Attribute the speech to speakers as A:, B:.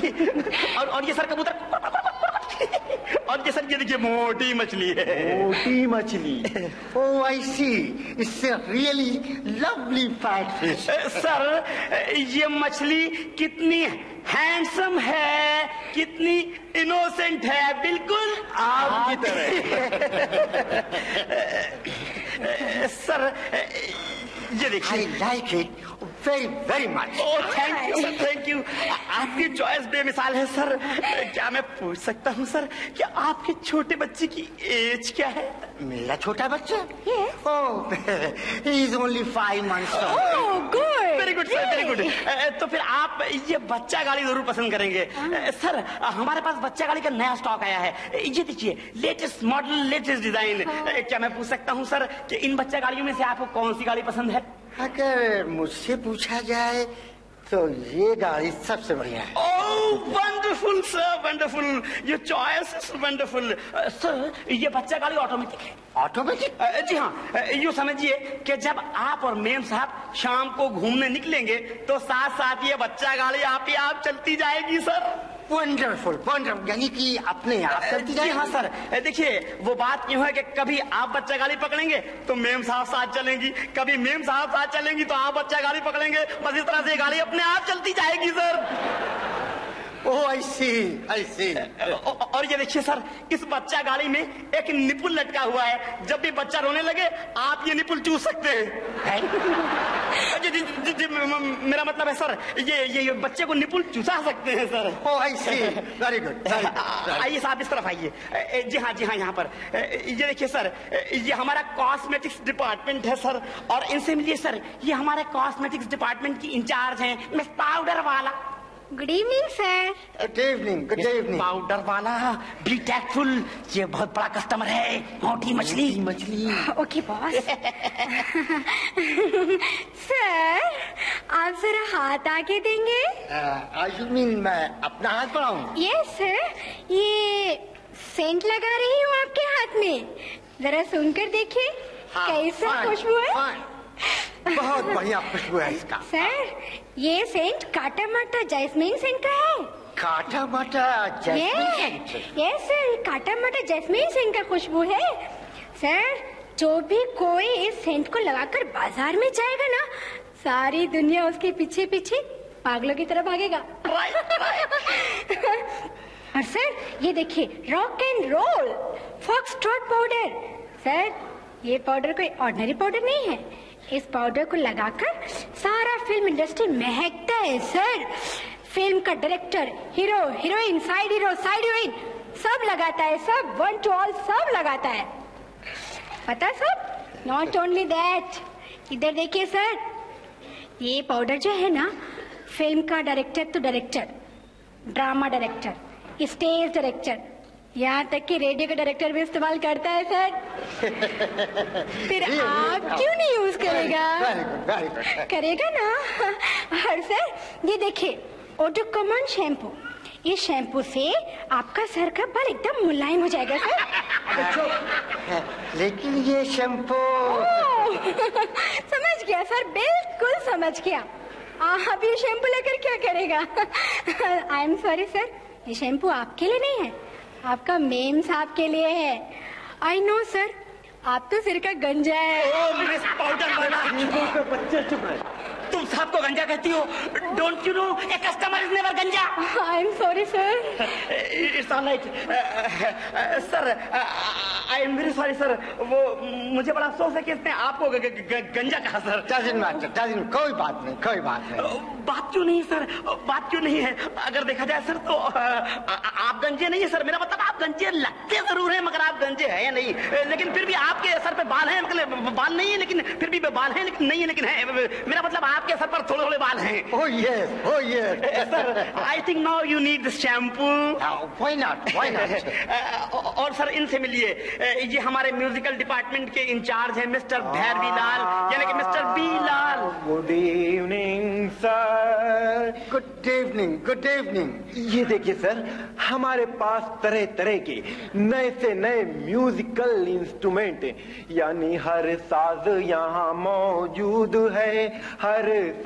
A: और ये सर कबूतर, और ये सर ये देखिए मोटी मछली है।
B: मोटी मछली।
C: Oh, I see. It's a really lovely fat fish.
A: Sir ये मछली कितनी हैंडसम है, कितनी इनोसेंट है, बिल्कुल
B: आपकी तरह।
A: सर ये देखिए।
C: I like it very, very much.
A: Oh thank you sir, thank you. आपकी चॉइस बेमिसाल है सर। क्या मैं पूछ सकता हूँ सर कि आपके छोटे बच्चे की एज क्या है?
C: मेरा छोटा बच्चा?
D: Yes.
C: Oh, he is only 5 months old.
D: Oh, good.
A: Very good sir, very good. तो फिर आप ये बच्चा गाड़ी जरूर पसंद करेंगे। सर हमारे पास बच्चा गाड़ी का नया स्टॉक आया है, ये देखिए, लेटेस्ट मॉडल, लेटेस्ट डिजाइन। क्या मैं पूछ सकता हूँ सर कि इन बच्चा गाड़ियों में से आपको कौन सी गाड़ी पसंद है?
C: अगर मुझसे पूछा जाए तो ये गाड़ी सबसे बढ़िया है।
A: ओह wonderful sir, wonderful. Your choice is wonderful. Sir ये बच्चा गाड़ी ऑटोमेटिक है।
C: ऑटोमेटिक?
A: जी हाँ, यूँ समझिए कि जब आप और मेम साहब शाम को घूमने निकलेंगे तो साथ साथ ये बच्चा गाड़ी आप ही आप चलती जाएगी सर।
C: Wonderful, wonderful. यानी कि अपने आप चलती
A: जी
C: जाएगी?
A: हाँ सर। देखिए वो बात यूँ है कि कभी आप बच्चा गाड़ी पकड़ेंगे तो मेम साहब साथ चलेंगी, कभी मेम साहब साथ चलेंगी तो आप बच्चा गाड़ी पकड़ेंगे, बस इस तरह से ये गाड़ी अपने आप चलती जाएगी सर।
C: ओह आई सी, आई सी।
A: और ये देखिए सर, इस बच्चा गाड़ी में एक निपुल लटका हुआ है, जब भी बच्चा रोने लगे आप ये निपुल चूस सकते हैं। जी, जी, जी, जी, मेरा मतलब है सर ये बच्चे को निपुल चूसा सकते हैं सर।
C: ओह आई सी, वेरी गुड।
A: आइए साहब इस तरफ आइए। जी हाँ, जी हाँ, यहाँ पर ये देखिए सर, ये हमारा कॉस्मेटिक्स डिपार्टमेंट है सर, और इनसे मिलिए सर, ये हमारे कॉस्मेटिक्स डिपार्टमेंट की इंचार्ज हैं, मिस पाउडर वाला।
D: Good evening, sir.
C: Good evening, good evening.
A: Powder वाला, बी टैक्टफुल, ये बहुत बड़ा कस्टमर है, मोटी मछली।
D: Okay, boss. Sir, आप जरा हाथ आगे देंगे?
C: यू मीन मैं अपना हाथ बढ़ाऊं?
D: Yes, sir. ये सेंट लगा रही हूँ आपके हाथ में, जरा सुनकर देखिए कैसा खुशबू है।
C: बहुत बढ़िया खुशबू है इसका।
D: सर ये सेंट काटा माटा जैस्मीन सेंट का है।
C: काटा माटा जैस्मीन?
D: यस सर, काटा माटा जैस्मीन सेंट का खुशबू है। सर जो भी कोई इस सेंट को लगाकर बाजार में जाएगा ना, सारी दुनिया उसके पीछे पीछे पागलों की तरह भागेगा। और सर ये देखिए, rock and role foxtrot powder. Sir ये पाउडर कोई ऑर्डिनरी पाउडर नहीं है, इस पाउडर को लगाकर सारा फिल्म इंडस्ट्री महकता है सर। फिल्म का director, hero, heroine, side hero, side heroine सब लगाता है, सब वन टू ऑल सब लगाता है, पता सब। नॉट ओनली दैट, इधर देखिए सर, ये पाउडर जो है ना, फिल्म का डायरेक्टर तो director, drama director, stage director, यहाँ तक कि रेडियो का डायरेक्टर भी इस्तेमाल करता है सर। फिर आप क्यों नहीं यूज करेगा?
C: Very good.
D: करेगा ना। और सर ये देखिए, ओटोकॉमन शैम्पू, इस शैम्पू से आपका सर का बाल एकदम मुलायम हो जाएगा सर।
C: लेकिन ये शैम्पू
D: समझ गया सर, बिल्कुल समझ गया। आप ये शैम्पू लेकर क्या करेगा? आई एम सॉरी सर, ये शैम्पू आपके लिए नहीं है, आपका मेम साहब के लिए है। आई नो सर, आप तो सिर का गंजा है।
A: मिस पाउडर वाला,
B: बच्चे चुप रहे।
A: तुम साहब को गंजा कहती हो? Don't you know a customer is never गंजा।
D: I am sorry sir.
A: It's alright sir, I am very sorry sir. वो मुझे बड़ा अफसोस है कि इसने आपको गंजा कहा सर।
C: कोई बात नहीं, कोई बात नहीं।
A: बात क्यों नहीं सर, बात क्यों नहीं है? अगर देखा जाए सर तो आप गंजे नहीं है सर, मेरा मतलब आप गंजे लगते जरूर हैं मगर आप गंजे हैं नहीं। लेकिन फिर भी आपके सर पे बाल हैं, मतलब बाल नहीं है लेकिन फिर भी बाल हैं, लेकिन नहीं है लेकिन है। मेरा मतलब आपके सर पर थोड़े थोड़े बाल हैं।
C: Oh yes, oh yes.
A: Sir I think now you need this shampoo.
C: Why not, why not.
A: और सर इनसे मिलिए, ये हमारे म्यूजिकल डिपार्टमेंट के इंचार्ज हैं मिस्टर भैरवी लाल, यानी कि मिस्टर बी लाल।
B: Good evening sir.
C: Good evening, good evening.
B: ये देखिए सर, हमारे पास तरह तरह के नए से नए म्यूजिकल इंस्ट्रूमेंट, यानी हर साज यहाँ मौजूद है, हर